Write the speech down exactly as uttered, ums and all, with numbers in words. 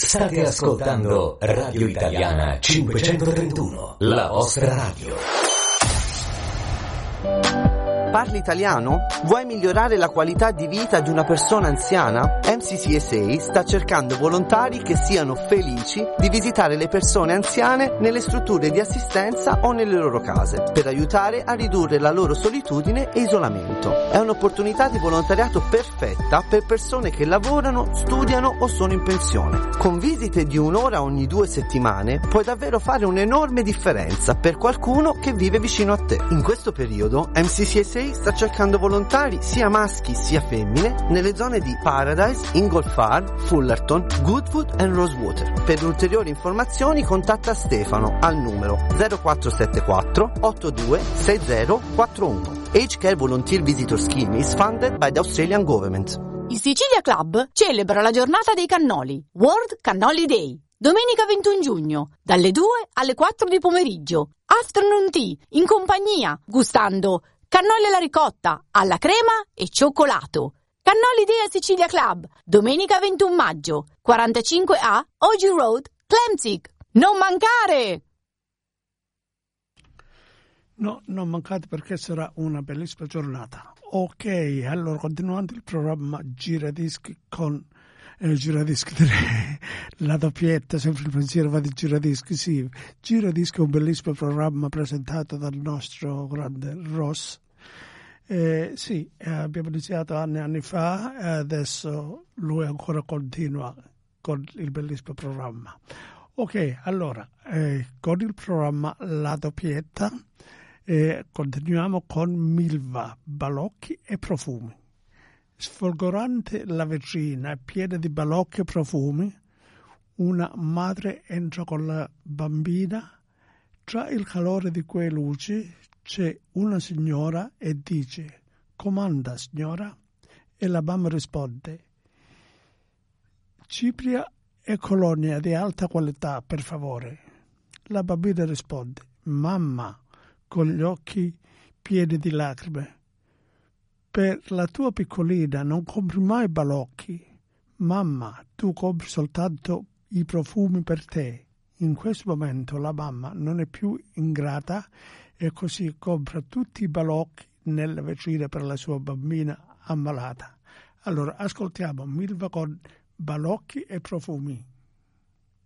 State ascoltando Radio Italiana cinquecentotrentuno, la vostra radio. Parli italiano? Vuoi migliorare la qualità di vita di una persona anziana? M C C S A sta cercando volontari che siano felici di visitare le persone anziane nelle strutture di assistenza o nelle loro case, per aiutare a ridurre la loro solitudine e isolamento. È un'opportunità di volontariato perfetta per persone che lavorano, studiano o sono in pensione. Con visite di un'ora ogni due settimane puoi davvero fare un'enorme differenza per qualcuno che vive vicino a te. In questo periodo M C C S A sta cercando volontari sia maschi sia femmine nelle zone di Paradise, Ingolfard, Fullerton, Goodwood e Rosewater. Per ulteriori informazioni contatta Stefano al numero zero quattro sette quattro otto due sei zero quattro uno. Age Care Volunteer Visitor Scheme is funded by the Australian Government. Il Sicilia Club celebra la giornata dei cannoli, World Cannoli Day, domenica ventuno giugno, dalle due alle quattro di pomeriggio. Afternoon tea, in compagnia, gustando cannoli alla ricotta, alla crema e cioccolato. Cannoli Day Sicilia Club, domenica ventuno maggio, quarantacinque A Ogie Road, Clemzig. Non mancare! No, non mancate perché sarà una bellissima giornata. Ok, allora continuando il programma Giradischi con eh, Giradischi la doppietta, sempre il pensiero va di Giradischi, sì. Giradischi è un bellissimo programma presentato dal nostro grande Ross. Eh, sì, eh, abbiamo iniziato anni e anni fa e adesso lui ancora continua con il bellissimo programma. Ok, allora, eh, con il programma La doppietta eh, continuiamo con Milva, balocchi e profumi. Sfolgorante la vetrina, piena di balocchi e profumi, una madre entra con la bambina. Tra il calore di quelle luci c'è una signora e dice: «Comanda, signora?» E la bambina risponde: «Cipria e colonia di alta qualità, per favore». La bambina risponde: «Mamma», con gli occhi pieni di lacrime, «per la tua piccolina non compri mai balocchi. Mamma, tu compri soltanto i profumi per te». In questo momento la mamma non è più ingrata e così compra tutti i balocchi nella vetrina per la sua bambina ammalata. Allora ascoltiamo Milva con balocchi e profumi.